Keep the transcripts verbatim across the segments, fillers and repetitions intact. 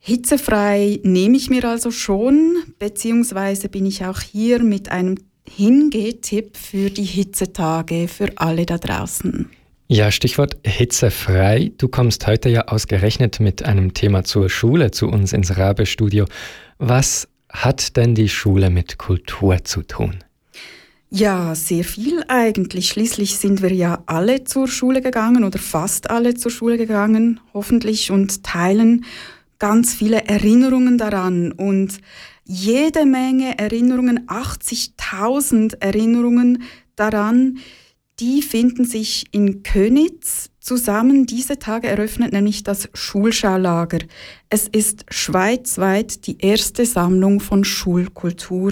Hitzefrei nehme ich mir also schon, beziehungsweise bin ich auch hier mit einem Hingeh-Tipp für die Hitzetage, für alle da draußen. Ja, Stichwort hitzefrei. Du kommst heute ja ausgerechnet mit einem Thema zur Schule zu uns ins Rabe-Studio. Was hat denn die Schule mit Kultur zu tun? Ja, sehr viel eigentlich. Schließlich sind wir ja alle zur Schule gegangen oder fast alle zur Schule gegangen, hoffentlich, und teilen ganz viele Erinnerungen daran. Und jede Menge Erinnerungen, achtzigtausend Erinnerungen daran, die finden sich in Könitz zusammen. Diese Tage eröffnet nämlich das Schulschaulager. Es ist schweizweit die erste Sammlung von Schulkultur.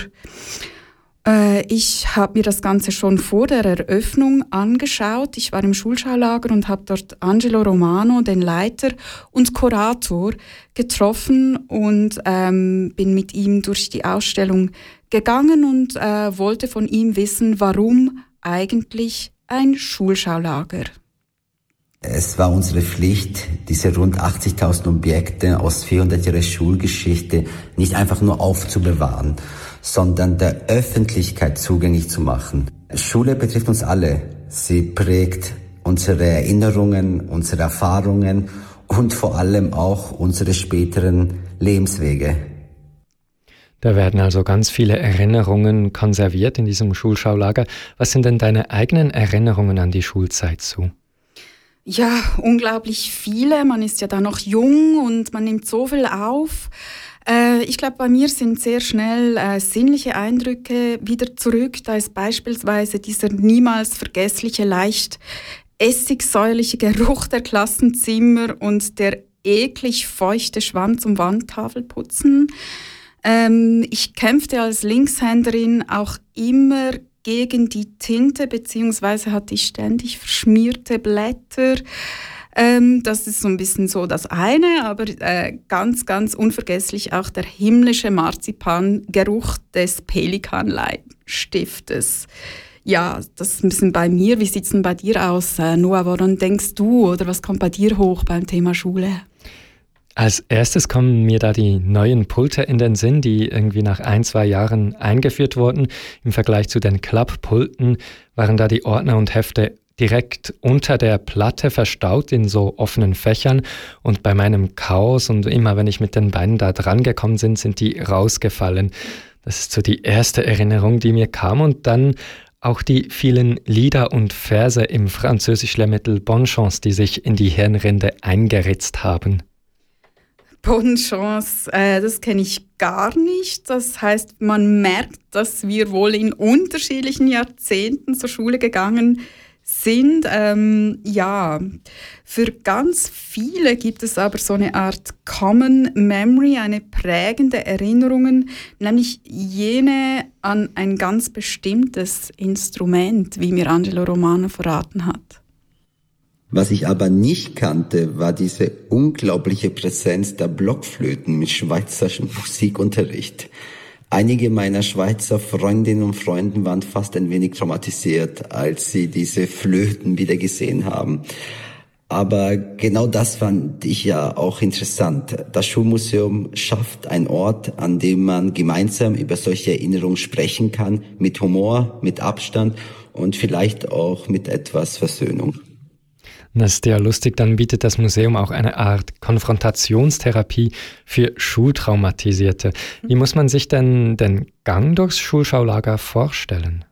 Äh, ich habe mir das Ganze schon vor der Eröffnung angeschaut. Ich war im Schulschaulager und habe dort Angelo Romano, den Leiter und Kurator, getroffen und ähm, bin mit ihm durch die Ausstellung gegangen und äh, wollte von ihm wissen, warum eigentlich ein Schulschaulager. Es war unsere Pflicht, diese rund achtzigtausend Objekte aus vierhundert Jahren Schulgeschichte nicht einfach nur aufzubewahren, sondern der Öffentlichkeit zugänglich zu machen. Schule betrifft uns alle. Sie prägt unsere Erinnerungen, unsere Erfahrungen und vor allem auch unsere späteren Lebenswege. Da werden also ganz viele Erinnerungen konserviert in diesem Schulschaulager. Was sind denn deine eigenen Erinnerungen an die Schulzeit so? Ja, unglaublich viele. Man ist ja da noch jung und man nimmt so viel auf. Äh, ich glaube, bei mir sind sehr schnell äh, sinnliche Eindrücke wieder zurück. Da ist beispielsweise dieser niemals vergessliche, leicht essigsäuerliche Geruch der Klassenzimmer und der eklig feuchte Schwamm zum Wandtafelputzen. Ähm, ich kämpfte als Linkshänderin auch immer gegen die Tinte, beziehungsweise hatte ich ständig verschmierte Blätter. Ähm, das ist so ein bisschen so das eine, aber äh, ganz, ganz unvergesslich auch der himmlische Marzipangeruch des Pelikanleitstiftes. Ja, das ist ein bisschen bei mir. Wie sieht es denn bei dir aus, äh, Noah? Woran denkst du oder was kommt bei dir hoch beim Thema Schule? Als erstes kommen mir da die neuen Pulte in den Sinn, die irgendwie nach ein, zwei Jahren eingeführt wurden. Im Vergleich zu den Klapppulten waren da die Ordner und Hefte direkt unter der Platte verstaut in so offenen Fächern. Und bei meinem Chaos und immer, wenn ich mit den Beinen da dran gekommen bin, sind die rausgefallen. Das ist so die erste Erinnerung, die mir kam. Und dann auch die vielen Lieder und Verse im Französisch-Lehrmittel Bonne Chance, die sich in die Hirnrinde eingeritzt haben. Bonne Chance, äh, das kenne ich gar nicht. Das heißt, man merkt, dass wir wohl in unterschiedlichen Jahrzehnten zur Schule gegangen sind. Ähm, ja, für ganz viele gibt es aber so eine Art Common Memory, eine prägende Erinnerung, nämlich jene an ein ganz bestimmtes Instrument, wie mir Angelo Romano verraten hat. Was ich aber nicht kannte, war diese unglaubliche Präsenz der Blockflöten mit schweizerischem Musikunterricht. Einige meiner Schweizer Freundinnen und Freunde waren fast ein wenig traumatisiert, als sie diese Flöten wieder gesehen haben. Aber genau das fand ich ja auch interessant. Das Schulmuseum schafft einen Ort, an dem man gemeinsam über solche Erinnerungen sprechen kann, mit Humor, mit Abstand und vielleicht auch mit etwas Versöhnung. Das ist ja lustig, dann bietet das Museum auch eine Art Konfrontationstherapie für Schultraumatisierte. Wie muss man sich denn den Gang durchs Schulschaulager vorstellen?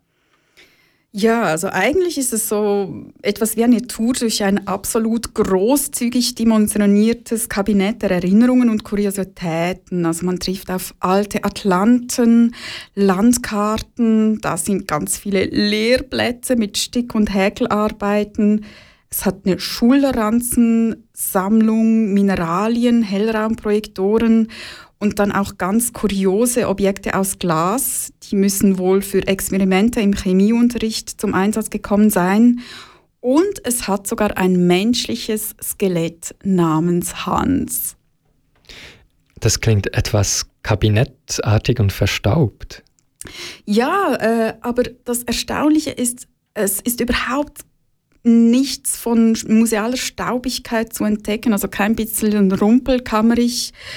Ja, also eigentlich ist es so etwas wie eine Tour durch ein absolut großzügig dimensioniertes Kabinett der Erinnerungen und Kuriositäten. Also man trifft auf alte Atlanten, Landkarten, da sind ganz viele Lehrplätze mit Stick- und Häkelarbeiten. Es hat eine Schulranzensammlung, Mineralien, Hellraumprojektoren und dann auch ganz kuriose Objekte aus Glas. Die müssen wohl für Experimente im Chemieunterricht zum Einsatz gekommen sein. Und es hat sogar ein menschliches Skelett namens Hans. Das klingt etwas kabinettartig und verstaubt. Ja, äh, aber das Erstaunliche ist, es ist überhaupt nichts von musealer Staubigkeit zu entdecken, also kein bisschen Rumpelkammerig.